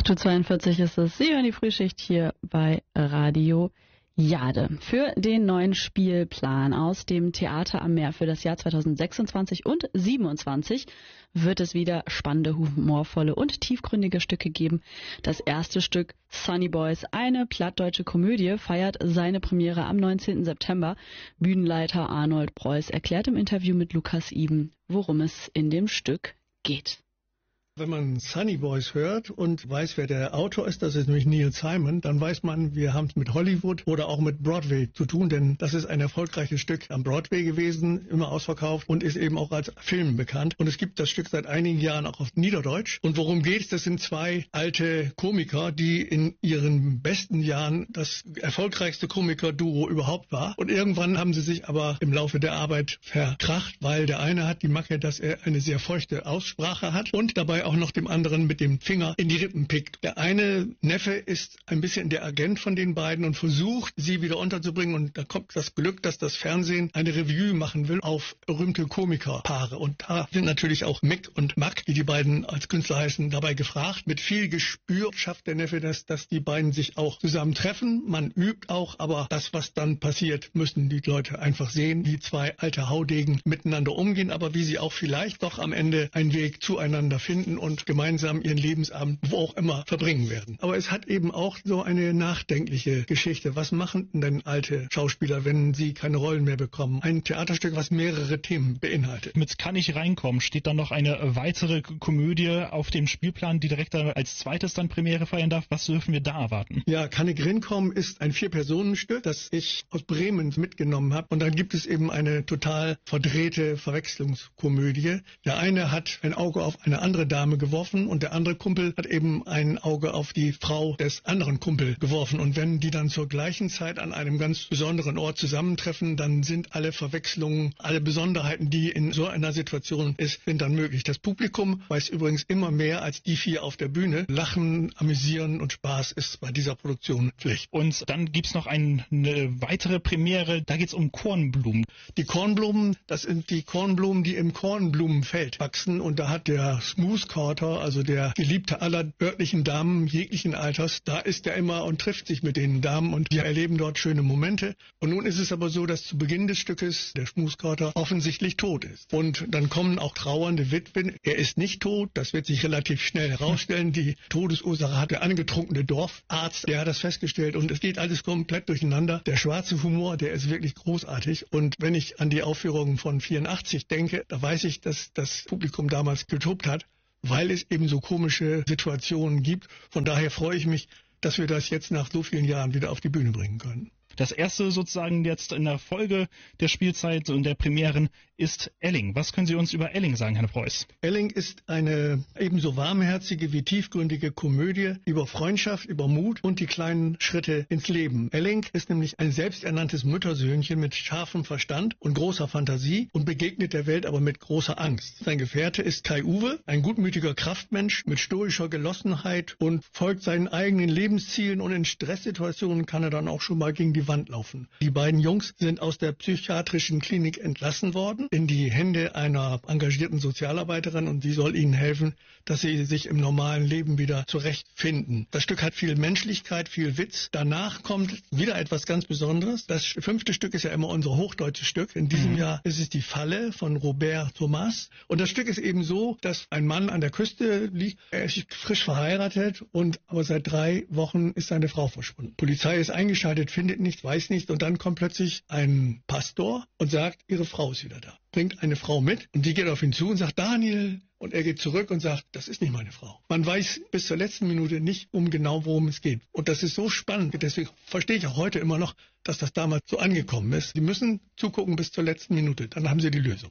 8:42 Uhr ist es. Sie hören die Frühschicht hier bei Radio Jade. Für den neuen Spielplan aus dem Theater am Meer für das Jahr 2026 und 2027 wird es wieder spannende, humorvolle und tiefgründige Stücke geben. Das erste Stück, Sunny Boys, eine plattdeutsche Komödie, feiert seine Premiere am 19. September. Bühnenleiter Arnold Preuß erklärt im Interview mit Lukas Iben, worum es in dem Stück geht. Wenn man Sunny Boys hört und weiß, wer der Autor ist, das ist nämlich Neil Simon, dann weiß man, wir haben es mit Hollywood oder auch mit Broadway zu tun, denn das ist ein erfolgreiches Stück am Broadway gewesen, immer ausverkauft und ist eben auch als Film bekannt. Und es gibt das Stück seit einigen Jahren auch auf Niederdeutsch. Und worum geht's? Das sind zwei alte Komiker, die in ihren besten Jahren das erfolgreichste Komiker-Duo überhaupt war. Und irgendwann haben sie sich aber im Laufe der Arbeit verkracht, weil der eine hat die Macke, dass er eine sehr feuchte Aussprache hat und dabei auch noch dem anderen mit dem Finger in die Rippen pickt. Der eine Neffe ist ein bisschen der Agent von den beiden und versucht, sie wieder unterzubringen. Und da kommt das Glück, dass das Fernsehen eine Revue machen will auf berühmte Komikerpaare. Und da sind natürlich auch Mick und Mack, wie die beiden als Künstler heißen, dabei gefragt. Mit viel Gespür schafft der Neffe das, dass die beiden sich auch zusammen treffen. Man übt auch, aber das, was dann passiert, müssen die Leute einfach sehen, wie zwei alte Haudegen miteinander umgehen, aber wie sie auch vielleicht doch am Ende einen Weg zueinander finden und gemeinsam ihren Lebensabend wo auch immer verbringen werden. Aber es hat eben auch so eine nachdenkliche Geschichte. Was machen denn alte Schauspieler, wenn sie keine Rollen mehr bekommen? Ein Theaterstück, was mehrere Themen beinhaltet. Mit Kann ich reinkommen steht dann noch eine weitere Komödie auf dem Spielplan, die direkt als zweites dann Premiere feiern darf. Was dürfen wir da erwarten? Ja, Kann ich reinkommen ist ein 4-Personen-Stück, das ich aus Bremen mitgenommen habe. Und dann gibt es eben eine total verdrehte Verwechslungskomödie. Der eine hat ein Auge auf eine andere Dame geworfen und der andere Kumpel hat eben ein Auge auf die Frau des anderen Kumpel geworfen. Und wenn die dann zur gleichen Zeit an einem ganz besonderen Ort zusammentreffen, dann sind alle Verwechslungen, alle Besonderheiten, die in so einer Situation ist, sind dann möglich. Das Publikum weiß übrigens immer mehr als die 4 auf der Bühne. Lachen, amüsieren und Spaß ist bei dieser Produktion Pflicht. Und dann gibt's noch eine weitere Premiere, da geht's um Kornblumen. Die Kornblumen, das sind die Kornblumen, die im Kornblumenfeld wachsen. Und da hat der Smooth Quarter, also der Geliebte aller örtlichen Damen jeglichen Alters, da ist er immer und trifft sich mit den Damen und wir erleben dort schöne Momente. Und nun ist es aber so, dass zu Beginn des Stückes der Smooth Quarter offensichtlich tot ist. Und dann kommen auch trauernde Witwen. Er ist nicht tot, das wird sich relativ schnell herausstellen. Die Todesursache hat der angetrunkene Dorfarzt, der hat das festgestellt und es geht alles komplett durcheinander. Der schwarze Humor, der ist wirklich großartig. Und wenn ich an die Aufführungen von 84 denke, da weiß ich, dass das Publikum damals getobt hat, weil es eben so komische Situationen gibt. Von daher freue ich mich, dass wir das jetzt nach so vielen Jahren wieder auf die Bühne bringen können. Das erste sozusagen jetzt in der Folge der Spielzeit und der Premieren ist Elling. Was können Sie uns über Elling sagen, Herr Preuß? Elling ist eine ebenso warmherzige wie tiefgründige Komödie über Freundschaft, über Mut und die kleinen Schritte ins Leben. Elling ist nämlich ein selbsternanntes Müttersöhnchen mit scharfem Verstand und großer Fantasie und begegnet der Welt aber mit großer Angst. Sein Gefährte ist Kai Uwe, ein gutmütiger Kraftmensch mit stoischer Gelassenheit und folgt seinen eigenen Lebenszielen und in Stresssituationen kann er dann auch schon mal gegen die Wand laufen. Die beiden Jungs sind aus der psychiatrischen Klinik entlassen worden in die Hände einer engagierten Sozialarbeiterin und die soll ihnen helfen, dass sie sich im normalen Leben wieder zurechtfinden. Das Stück hat viel Menschlichkeit, viel Witz. Danach kommt wieder etwas ganz Besonderes. Das 5. Stück ist ja immer unser hochdeutsches Stück. In diesem Jahr ist es Die Falle von Robert Thomas. Und das Stück ist eben so, dass ein Mann an der Küste liegt. Er ist frisch verheiratet aber seit 3 Wochen ist seine Frau verschwunden. Polizei ist eingeschaltet, findet nichts, weiß nichts und dann kommt plötzlich ein Pastor und sagt, ihre Frau ist wieder da. Bringt eine Frau mit und die geht auf ihn zu und sagt, Daniel. Und er geht zurück und sagt, das ist nicht meine Frau. Man weiß bis zur letzten Minute nicht genau, worum es geht. Und das ist so spannend. Deswegen verstehe ich auch heute immer noch, dass das damals so angekommen ist. Sie müssen zugucken bis zur letzten Minute. Dann haben Sie die Lösung.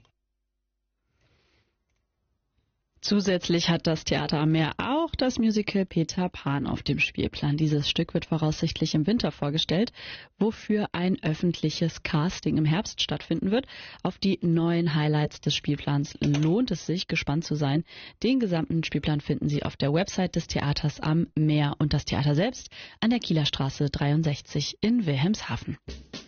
Zusätzlich hat das Theater am Meer auch das Musical Peter Pan auf dem Spielplan. Dieses Stück wird voraussichtlich im Winter vorgestellt, wofür ein öffentliches Casting im Herbst stattfinden wird. Auf die neuen Highlights des Spielplans lohnt es sich, gespannt zu sein. Den gesamten Spielplan finden Sie auf der Website des Theaters am Meer und das Theater selbst an der Kieler Straße 63 in Wilhelmshaven.